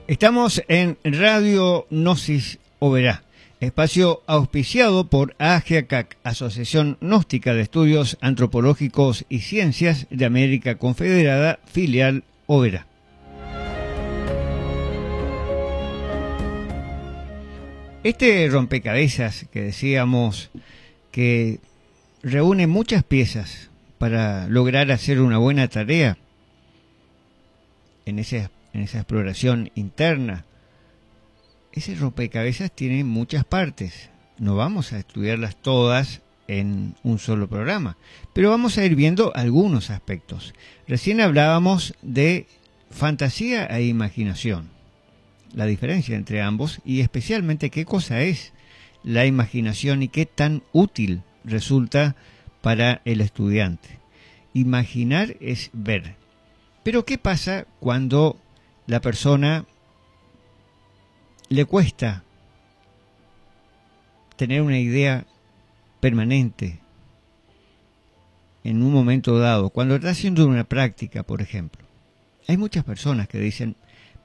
Estamos en Radio Gnosis Oberá, espacio auspiciado por AGEACAC, Asociación Gnóstica de Estudios Antropológicos y Ciencias de América Confederada, filial Oberá. Este rompecabezas que decíamos que reúne muchas piezas para lograr hacer una buena tarea en esa exploración interna, ese rompecabezas tiene muchas partes. No vamos a estudiarlas todas en un solo programa, pero vamos a ir viendo algunos aspectos. Recién hablábamos de fantasía e imaginación, la diferencia entre ambos y especialmente qué cosa es la imaginación y qué tan útil resulta para el estudiante. Imaginar es ver. Pero ¿qué pasa cuando la persona le cuesta tener una idea permanente en un momento dado? Cuando está haciendo una práctica, por ejemplo. Hay muchas personas que dicen,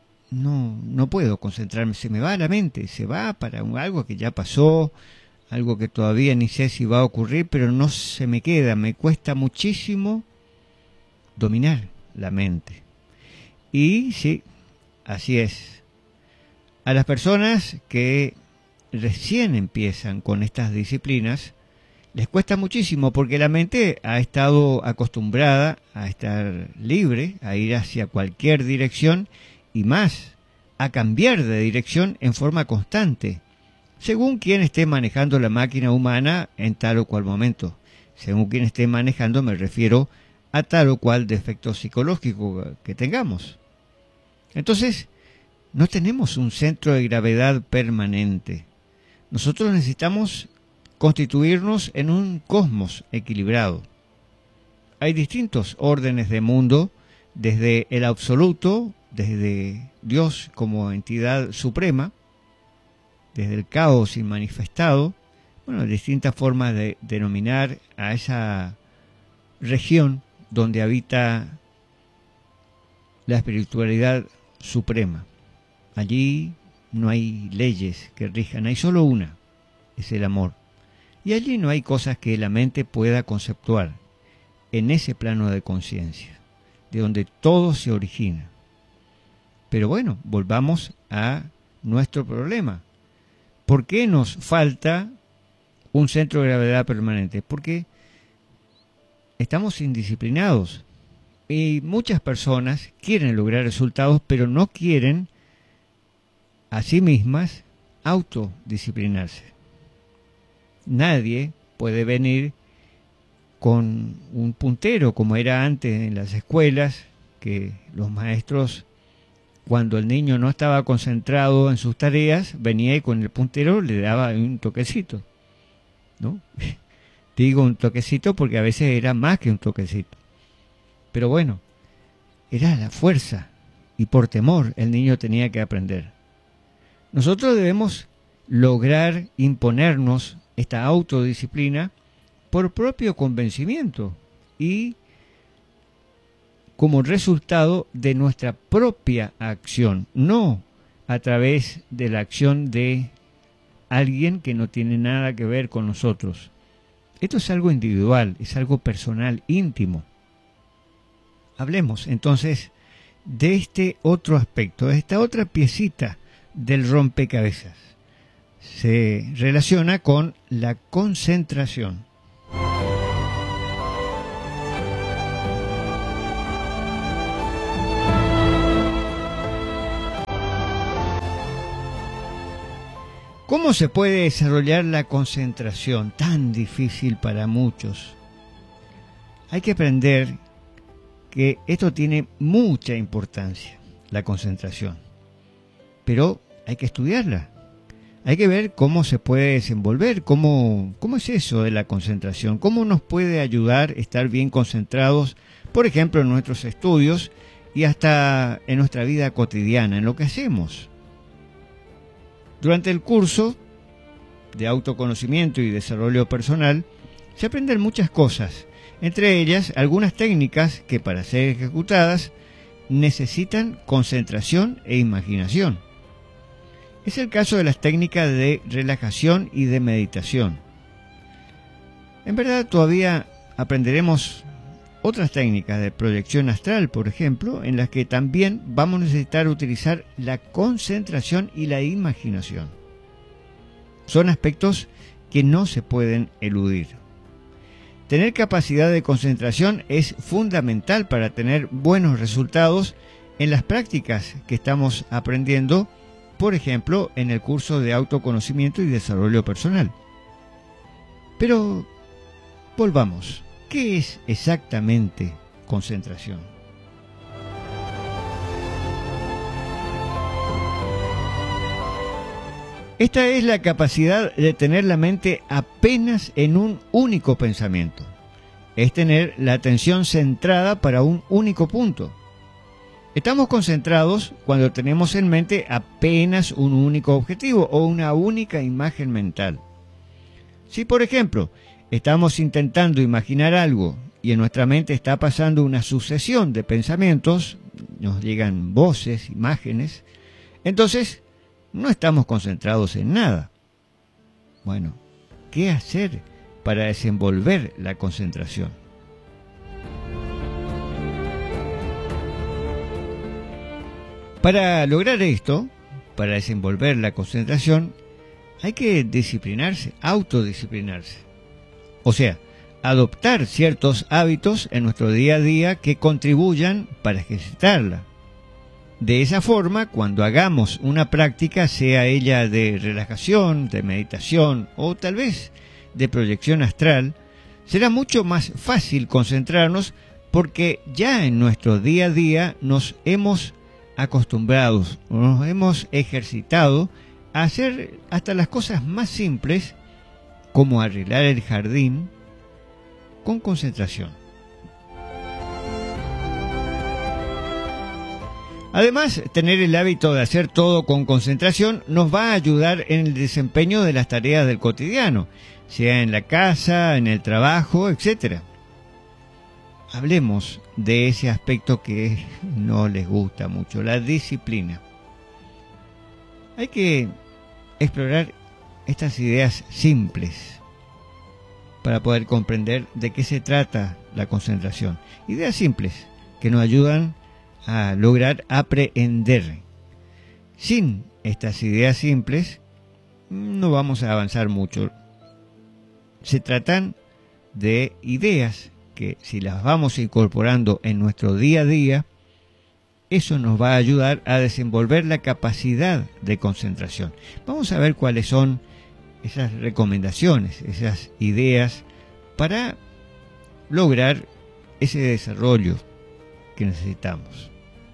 no puedo concentrarme, se me va a la mente, se va para algo que ya pasó, algo que todavía ni sé si va a ocurrir, pero no se me queda, me cuesta muchísimo dominar la mente. Y sí, así es. A las personas que recién empiezan con estas disciplinas, les cuesta muchísimo porque la mente ha estado acostumbrada a estar libre, a ir hacia cualquier dirección y más, a cambiar de dirección en forma constante, según quien esté manejando la máquina humana en tal o cual momento. Según quien esté manejando me refiero a tal o cual defecto psicológico que tengamos. Entonces, no tenemos un centro de gravedad permanente. Nosotros necesitamos constituirnos en un cosmos equilibrado. Hay distintos órdenes de mundo, desde el absoluto, desde Dios como entidad suprema, desde el caos inmanifestado, distintas formas de denominar a esa región donde habita la espiritualidad suprema. Allí no hay leyes que rijan, hay solo una, es el amor. Y allí no hay cosas que la mente pueda conceptuar, en ese plano de conciencia, de donde todo se origina. Pero bueno, volvamos a nuestro problema. ¿Por qué nos falta un centro de gravedad permanente? Porque estamos indisciplinados y muchas personas quieren lograr resultados, pero no quieren a sí mismas autodisciplinarse. Nadie puede venir con un puntero como era antes en las escuelas, que los maestros, cuando el niño no estaba concentrado en sus tareas, venía y con el puntero le daba un toquecito, ¿no? Digo un toquecito porque a veces era más que un toquecito. Pero bueno, era la fuerza y por temor el niño tenía que aprender. Nosotros debemos lograr imponernos esta autodisciplina por propio convencimiento y como resultado de nuestra propia acción, no a través de la acción de alguien que no tiene nada que ver con nosotros. Esto es algo individual, es algo personal, íntimo. Hablemos entonces de este otro aspecto, de esta otra piecita del rompecabezas. Se relaciona con la concentración. ¿Cómo se puede desarrollar la concentración tan difícil para muchos? Hay que aprender que esto tiene mucha importancia, la concentración. Pero hay que estudiarla. Hay que ver cómo se puede desenvolver, cómo es eso de la concentración, cómo nos puede ayudar a estar bien concentrados, por ejemplo, en nuestros estudios y hasta en nuestra vida cotidiana, en lo que hacemos. Durante el curso de autoconocimiento y desarrollo personal se aprenden muchas cosas, entre ellas algunas técnicas que para ser ejecutadas necesitan concentración e imaginación. Es el caso de las técnicas de relajación y de meditación. En verdad todavía aprenderemos otras técnicas de proyección astral, por ejemplo, en las que también vamos a necesitar utilizar la concentración y la imaginación. Son aspectos que no se pueden eludir. Tener capacidad de concentración es fundamental para tener buenos resultados en las prácticas que estamos aprendiendo, por ejemplo, en el curso de autoconocimiento y desarrollo personal. Pero volvamos. ¿Qué es exactamente concentración? Esta es la capacidad de tener la mente apenas en un único pensamiento. Es tener la atención centrada para un único punto. Estamos concentrados cuando tenemos en mente apenas un único objetivo o una única imagen mental. Si, por ejemplo, estamos intentando imaginar algo y en nuestra mente está pasando una sucesión de pensamientos, nos llegan voces, imágenes, entonces no estamos concentrados en nada. Bueno, ¿qué hacer para desenvolver la concentración? Para lograr esto, para desenvolver la concentración, hay que disciplinarse, autodisciplinarse. O sea, adoptar ciertos hábitos en nuestro día a día que contribuyan para ejercitarla. De esa forma, cuando hagamos una práctica, sea ella de relajación, de meditación o tal vez de proyección astral, será mucho más fácil concentrarnos porque ya en nuestro día a día nos hemos acostumbrado, nos hemos ejercitado a hacer hasta las cosas más simples, como arreglar el jardín, con concentración. Además, tener el hábito de hacer todo con concentración nos va a ayudar en el desempeño de las tareas del cotidiano, sea en la casa, en el trabajo, etc. Hablemos de ese aspecto que no les gusta mucho, la disciplina. Hay que explorar estas ideas simples para poder comprender de qué se trata la concentración. Ideas simples que nos ayudan a lograr aprehender. Sin estas ideas simples no vamos a avanzar mucho. Se tratan de ideas que si las vamos incorporando en nuestro día a día, eso nos va a ayudar a desenvolver la capacidad de concentración. Vamos a ver cuáles son esas recomendaciones, esas ideas para lograr ese desarrollo que necesitamos.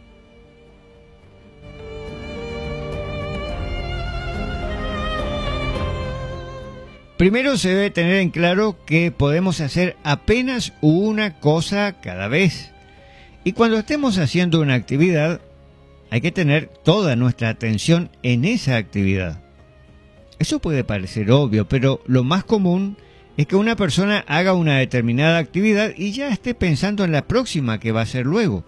Primero se debe tener en claro que podemos hacer apenas una cosa cada vez. Y cuando estemos haciendo una actividad, hay que tener toda nuestra atención en esa actividad. Eso puede parecer obvio, pero lo más común es que una persona haga una determinada actividad y ya esté pensando en la próxima que va a hacer luego.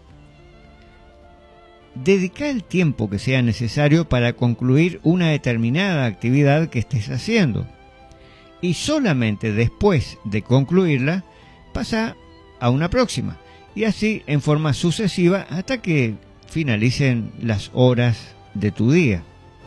Dedica el tiempo que sea necesario para concluir una determinada actividad que estés haciendo. Y solamente después de concluirla, pasa a una próxima. Y así en forma sucesiva hasta que finalicen las horas de tu día.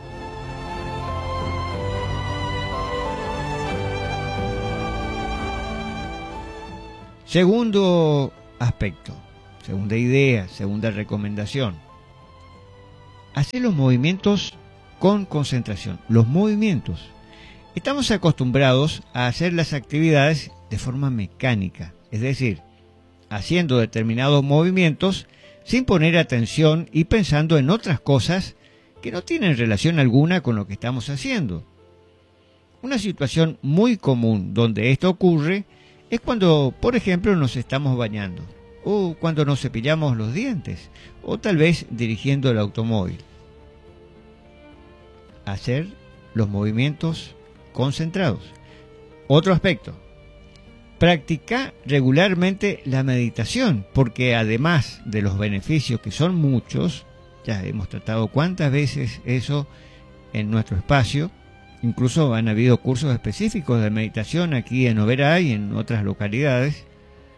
Segundo aspecto, segunda idea, segunda recomendación. Hacer los movimientos con concentración. Los movimientos. Estamos acostumbrados a hacer las actividades de forma mecánica, es decir, haciendo determinados movimientos sin poner atención y pensando en otras cosas que no tienen relación alguna con lo que estamos haciendo. Una situación muy común donde esto ocurre es cuando, por ejemplo, nos estamos bañando, o cuando nos cepillamos los dientes, o tal vez dirigiendo el automóvil. Hacer los movimientos concentrados. Otro aspecto. Practica regularmente la meditación, porque además de los beneficios, que son muchos, ya hemos tratado cuántas veces eso en nuestro espacio, incluso han habido cursos específicos de meditación aquí en Oberá y en otras localidades.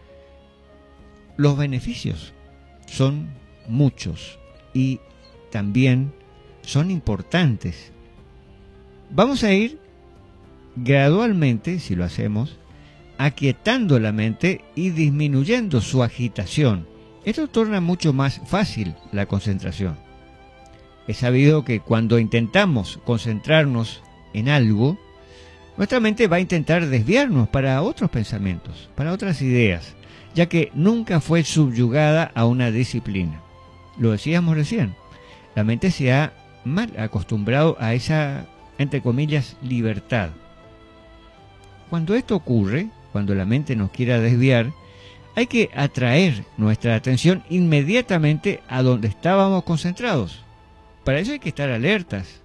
Los beneficios son muchos y también son importantes. Vamos a ir gradualmente, si lo hacemos, aquietando la mente y disminuyendo su agitación. Esto torna mucho más fácil la concentración. Es sabido que cuando intentamos concentrarnos en algo, nuestra mente va a intentar desviarnos para otros pensamientos, para otras ideas, ya que nunca fue subyugada a una disciplina. Lo decíamos recién, la mente se ha mal acostumbrado a esa, entre comillas, libertad. Cuando esto ocurre, cuando la mente nos quiera desviar, hay que atraer nuestra atención inmediatamente a donde estábamos concentrados. Para eso hay que estar alertas.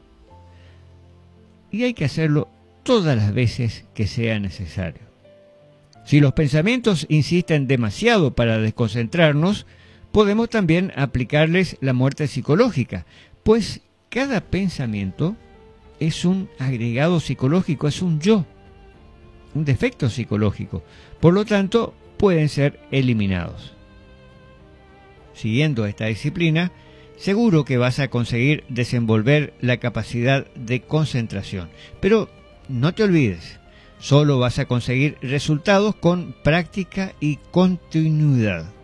Y hay que hacerlo todas las veces que sea necesario. Si los pensamientos insisten demasiado para desconcentrarnos, podemos también aplicarles la muerte psicológica, pues cada pensamiento es un agregado psicológico, es un yo, un defecto psicológico. Por lo tanto, pueden ser eliminados. Siguiendo esta disciplina, seguro que vas a conseguir desenvolver la capacidad de concentración. Pero no te olvides, solo vas a conseguir resultados con práctica y continuidad.